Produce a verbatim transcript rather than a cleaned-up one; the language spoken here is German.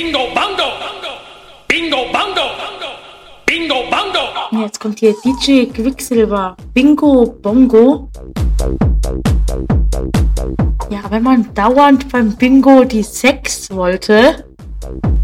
Bingo Bango, Bingo Bango, Bingo Bango. Jetzt kommt hier D J Quicksilver, Bingo Bongo. Ja, wenn man dauernd beim Bingo die Sex wollte,